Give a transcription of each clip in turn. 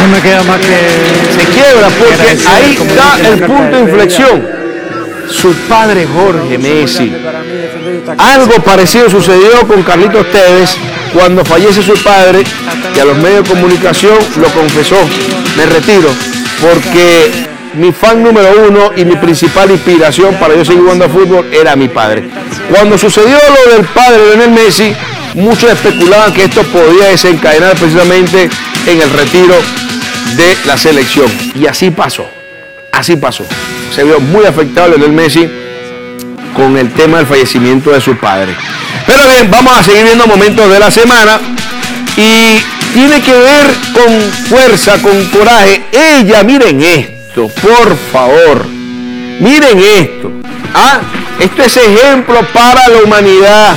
No me queda más que... Se quiebra porque ahí da el punto de inflexión. Su padre Jorge Messi. Algo parecido sucedió con Carlitos Tevez cuando fallece su padre y a los medios de comunicación lo confesó. Me retiro porque mi fan número uno y mi principal inspiración para yo seguir jugando a fútbol era mi padre. Cuando sucedió lo del padre de Lionel Messi, muchos especulaban que esto podía desencadenar precisamente en el retiro de la selección. Y así pasó. Así pasó. Se vio muy afectado Lionel Messi con el tema del fallecimiento de su padre. Pero bien, vamos a seguir viendo momentos de la semana y tiene que ver con fuerza, con coraje. Ella, miren esto, por favor, miren esto. Esto es ejemplo para la humanidad.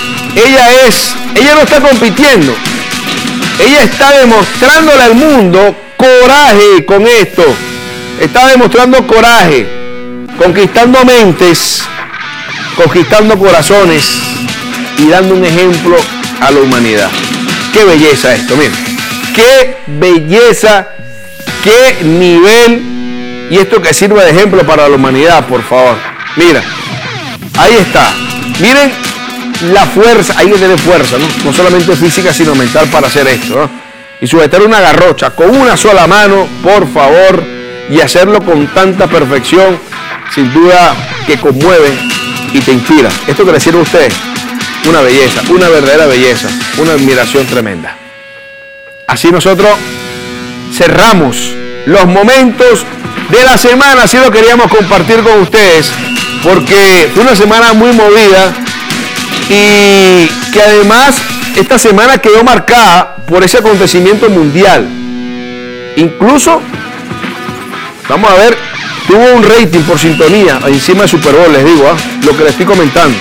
Ella no está compitiendo, ella está demostrándole al mundo coraje con esto. Está demostrando coraje, conquistando mentes, conquistando corazones y dando un ejemplo a la humanidad. Qué belleza esto, miren. Qué belleza, qué nivel. Y esto que sirva de ejemplo para la humanidad, por favor. Mira, ahí está. Miren la fuerza, hay que tener fuerza, ¿no? No solamente física, sino mental para hacer esto, ¿no? Y sujetar una garrocha con una sola mano, por favor, y hacerlo con tanta perfección, sin duda que conmueve y te inspira. Esto que le sirve a ustedes, una belleza, una verdadera belleza, una admiración tremenda. Así nosotros cerramos los momentos de la semana, así lo queríamos compartir con ustedes, porque fue una semana muy movida y que además esta semana quedó marcada por ese acontecimiento mundial. Incluso, vamos a ver, tuvo un rating por sintonía encima de Super Bowl, les digo, lo que les estoy comentando.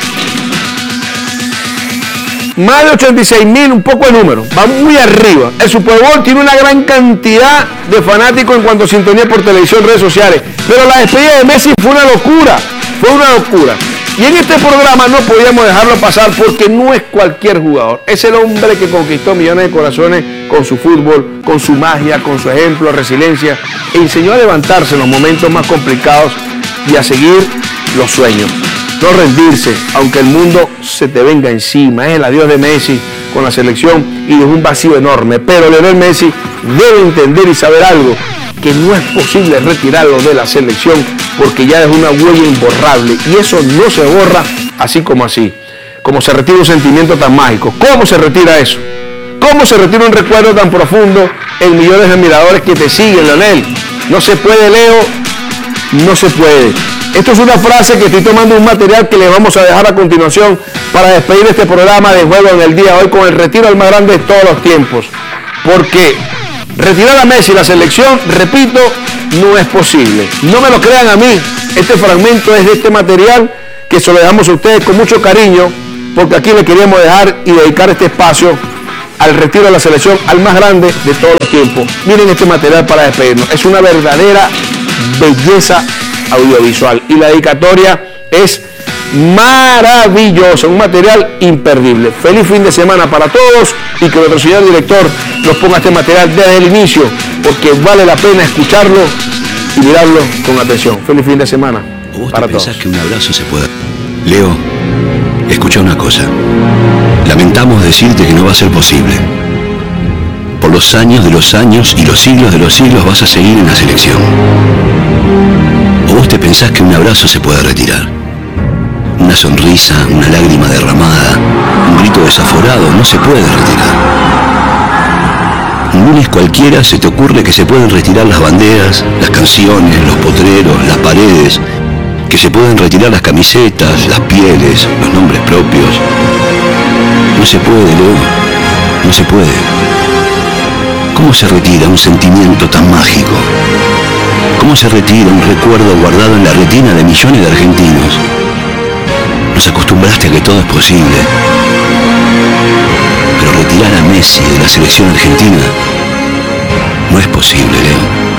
Más de 86.000, un poco de número, va muy arriba. El Super Bowl tiene una gran cantidad de fanáticos en cuanto a sintonía por televisión, redes sociales. Pero la despedida de Messi fue una locura, Y en este programa no podíamos dejarlo pasar porque no es cualquier jugador. Es el hombre que conquistó millones de corazones con su fútbol, con su magia, con su ejemplo, resiliencia. E enseñó a levantarse en los momentos más complicados y a seguir los sueños. No rendirse, aunque el mundo se te venga encima. Es el adiós de Messi con la selección y es un vacío enorme. Pero Lionel Messi debe entender y saber algo, que no es posible retirarlo de la selección porque ya es una huella imborrable y eso no se borra así, como se retira un sentimiento tan mágico. ¿Cómo se retira eso? ¿Cómo se retira un recuerdo tan profundo en millones de admiradores que te siguen, Lionel? No se puede, Leo, no se puede. Esto es una frase que estoy tomando un material que les vamos a dejar a continuación para despedir este programa de juego en el día de hoy con el retiro del más grande de todos los tiempos. Porque retirar a Messi la selección, repito, no es posible. No me lo crean a mí. Este fragmento es de este material que se lo dejamos a ustedes con mucho cariño, porque aquí le queríamos dejar y dedicar este espacio al retiro de la selección, al más grande de todos los tiempos. Miren este material para despedirnos. Es una verdadera belleza audiovisual y la dedicatoria es maravillosa, un material imperdible. Feliz fin de semana para todos y que nuestro señor director nos ponga este material desde el inicio, porque vale la pena escucharlo y mirarlo con atención. Feliz fin de semana para todos. ¿Pensás que un abrazo se puede? Leo, escucha una cosa. Lamentamos decirte que no va a ser posible. Por los años de los años y los siglos de los siglos vas a seguir en la selección. ¿O vos te pensás que un abrazo se puede retirar? Una sonrisa, una lágrima derramada, un grito desaforado no se puede retirar. Un lunes cualquiera se te ocurre que se pueden retirar las banderas, las canciones, los potreros, las paredes, que se pueden retirar las camisetas, las pieles, los nombres propios. No se puede, Leo, no se puede. ¿Cómo se retira un sentimiento tan mágico? ¿Cómo se retira un recuerdo guardado en la retina de millones de argentinos? Nos acostumbraste a que todo es posible. Pero retirar a Messi de la selección argentina no es posible, Leo.